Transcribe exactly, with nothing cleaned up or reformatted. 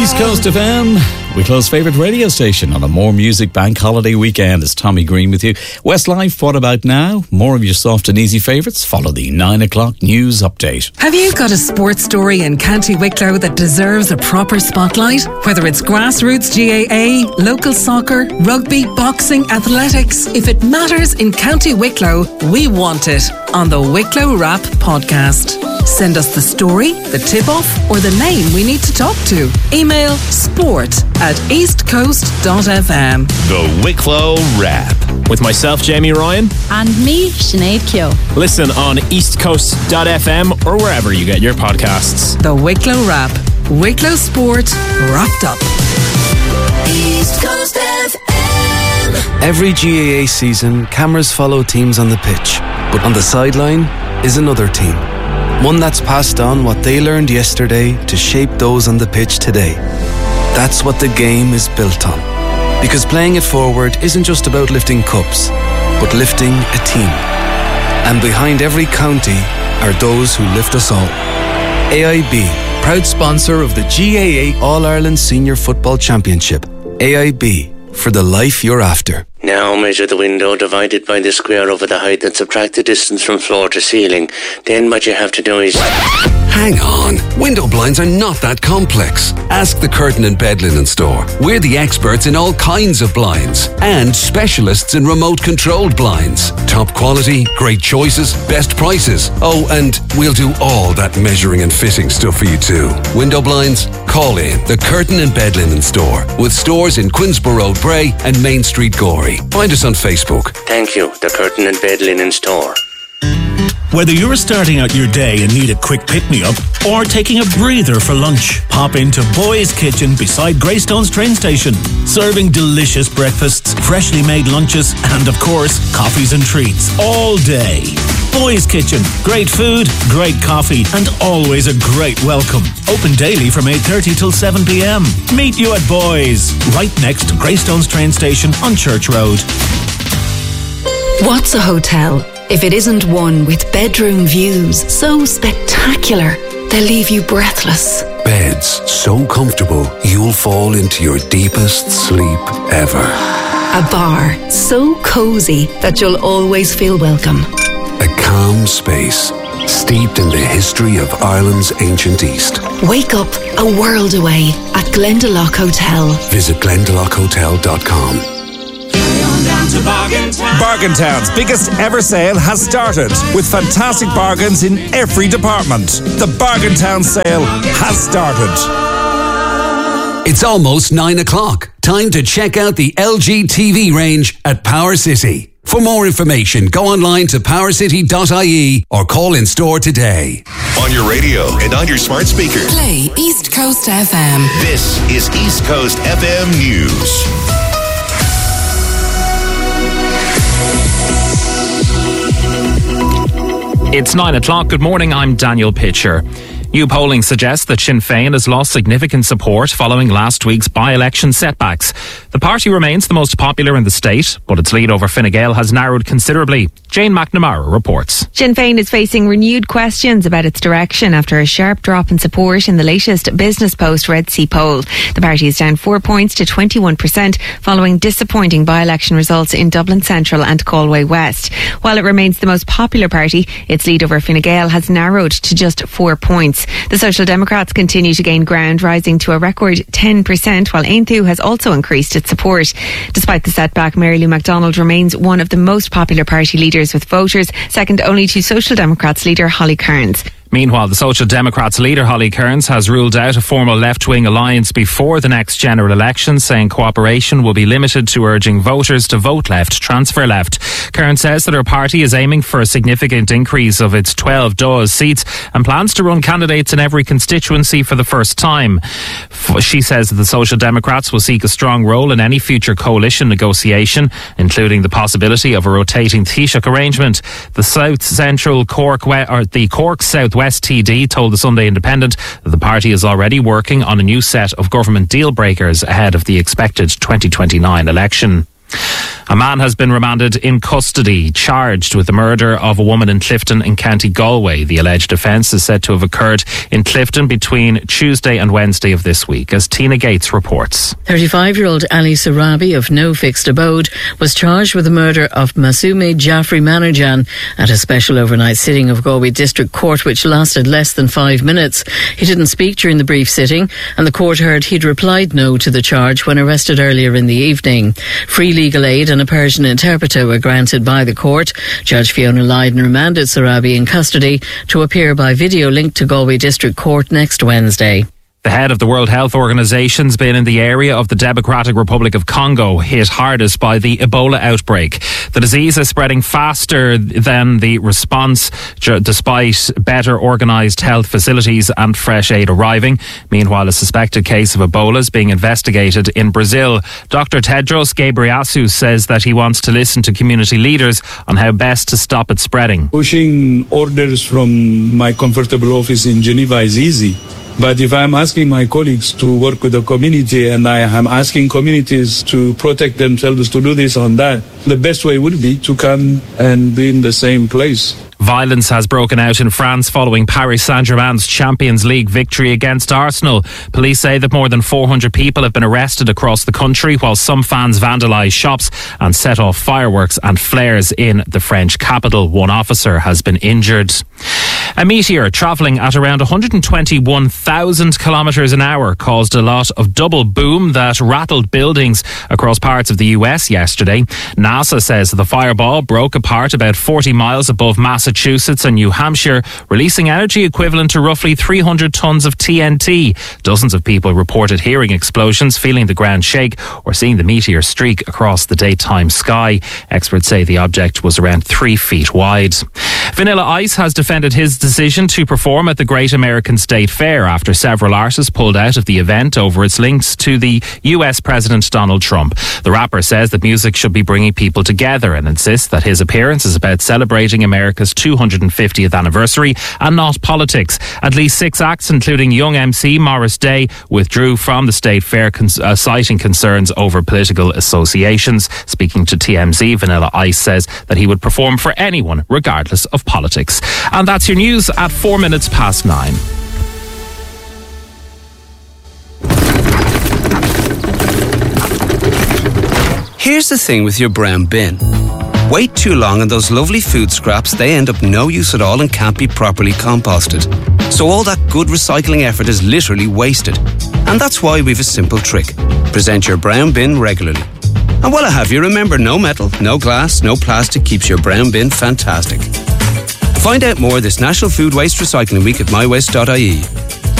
East Coast F M, Wicklow's favourite radio station on a More Music Bank Holiday weekend. It's Tommy Green with you. Westlife, what about now? More of your soft and easy favourites. Follow the nine o'clock news update. Have you got a sports story in County Wicklow that deserves a proper spotlight? Whether it's grassroots G A A, local soccer, rugby, boxing, athletics, if it matters in County Wicklow, we want it on the Wicklow Wrap podcast. Send us the story, the tip-off, or the name we need to talk to. Email sport at eastcoast.fm. The Wicklow Wrap. With myself, Jamie Ryan. And me, Sinead Keogh. Listen on eastcoast.fm or wherever you get your podcasts. The Wicklow Wrap. Wicklow Sport wrapped up. East Coast F M. Every G A A season, cameras follow teams on the pitch. But on the sideline is another team. One that's passed on what they learned yesterday to shape those on the pitch today. That's what the game is built on. Because playing it forward isn't just about lifting cups, but lifting a team. And behind every county are those who lift us all. A I B, proud sponsor of the G A A All-Ireland Senior Football Championship. A I B, for the life you're after. Now measure the window divided by the square over the height and subtract the distance from floor to ceiling. Then what you have to do is... Hang on. Window blinds are not that complex. Ask the Curtain and Bed Linen Store. We're the experts in all kinds of blinds and specialists in remote controlled blinds. Top quality, great choices, best prices. Oh, and we'll do all that measuring and fitting stuff for you too. Window blinds? Call in the Curtain and Bed Linen Store with stores in Quinsborough Road, Bray and Main Street, Gorey. Find us on Facebook. Thank you, the Curtain and Bed Linen Store. Whether you're starting out your day and need a quick pick-me-up or taking a breather for lunch, pop into Boy's Kitchen beside Greystones train station. Serving delicious breakfasts, freshly made lunches and, of course, coffees and treats all day. Boy's Kitchen. Great food, great coffee and always a great welcome. Open daily from eight thirty till seven p.m. Meet you at Boy's, right next to Greystones train station on Church Road. What's a hotel if it isn't one with bedroom views so spectacular they'll leave you breathless? Beds so comfortable you'll fall into your deepest sleep ever. A bar so cozy that you'll always feel welcome. A calm space steeped in the history of Ireland's ancient East. Wake up a world away at Glendalough Hotel. Visit glendalough hotel dot com. Bargaintown's biggest ever sale has started with fantastic bargains in every department. The Bargaintown sale has started. It's almost nine o'clock. Time to check out the L G T V range at Power City. For more information, go online to power city dot I E or call in store today. On your radio and on your smart speaker. Play East Coast F M. This is East Coast F M News. It's nine o'clock. Good morning, I'm Daniel Pitcher. New polling suggests that Sinn Féin has lost significant support following last week's by-election setbacks. The party remains the most popular in the state, but its lead over Fine Gael has narrowed considerably. Jane McNamara reports. Sinn Féin is facing renewed questions about its direction after a sharp drop in support in the latest Business Post Red C poll. The party is down four points to twenty-one percent following disappointing by-election results in Dublin Central and Galway West. While it remains the most popular party, its lead over Fine Gael has narrowed to just four points. The Social Democrats continue to gain ground, rising to a record ten percent, while Aonthu has also increased its support. Despite the setback, Mary Lou McDonald remains one of the most popular party leaders with voters, second only to Social Democrats leader Holly Cairns. Meanwhile, the Social Democrats leader Holly Cairns has ruled out a formal left-wing alliance before the next general election, saying cooperation will be limited to urging voters to vote left, transfer left. Cairns says that her party is aiming for a significant increase of its twelve D A W seats and plans to run candidates in every constituency for the first time. She says that the Social Democrats will seek a strong role in any future coalition negotiation, including the possibility of a rotating Taoiseach arrangement. The South Central Cork, or the Cork South West T D told the Sunday Independent that the party is already working on a new set of government deal breakers ahead of the expected twenty twenty-nine election. A man has been remanded in custody, charged with the murder of a woman in Clifton in County Galway. The alleged offence is said to have occurred in Clifton between Tuesday and Wednesday of this week, as Tina Gates reports. thirty-five-year-old Ali Sarabi of no fixed abode was charged with the murder of Masume Jaffrey Manajan at a special overnight sitting of Galway District Court, which lasted less than five minutes. He didn't speak during the brief sitting, and the court heard he'd replied no to the charge when arrested earlier in the evening. Free legal aid and a Persian interpreter were granted by the court. Judge Fiona Lydon remanded Sarabi in custody to appear by video linked to Galway District Court next Wednesday. The head of the World Health Organization's been in the area of the Democratic Republic of Congo, hit hardest by the Ebola outbreak. The disease is spreading faster than the response, despite better organised health facilities and fresh aid arriving. Meanwhile, a suspected case of Ebola is being investigated in Brazil. Doctor Tedros Ghebreyesus says that he wants to listen to community leaders on how best to stop it spreading. Pushing orders from my comfortable office in Geneva is easy. But if I'm asking my colleagues to work with the community and I am asking communities to protect themselves to do this or that, the best way would be to come and be in the same place. Violence has broken out in France following Paris Saint-Germain's Champions League victory against Arsenal. Police say that more than four hundred people have been arrested across the country, while some fans vandalised shops and set off fireworks and flares in the French capital. One officer has been injured. A meteor travelling at around one hundred twenty-one thousand kilometres an hour caused a lot of double boom that rattled buildings across parts of the U S yesterday. NASA says the fireball broke apart about forty miles above Massachusetts and New Hampshire, releasing energy equivalent to roughly three hundred tonnes of T N T. Dozens of people reported hearing explosions, feeling the ground shake, or seeing the meteor streak across the daytime sky. Experts say the object was around three feet wide. Vanilla Ice has defended his decision to perform at the Great American State Fair after several artists pulled out of the event over its links to the U S President Donald Trump. The rapper says that music should be bringing people together and insists that his appearance is about celebrating America's two hundred fiftieth anniversary and not politics. At least six acts, including young M C Morris Day, withdrew from the State Fair, cons- uh, citing concerns over political associations. Speaking to T M Z, Vanilla Ice says that he would perform for anyone, regardless of politics. And that's your news at four minutes past nine. Here's the thing with your brown bin. Wait too long and those lovely food scraps, they end up no use at all and can't be properly composted. So all that good recycling effort is literally wasted. And that's why we've a simple trick. Present your brown bin regularly. And while I have you, remember, no metal, no glass, no plastic keeps your brown bin fantastic. Find out more this National Food Waste Recycling Week at my waste dot I E.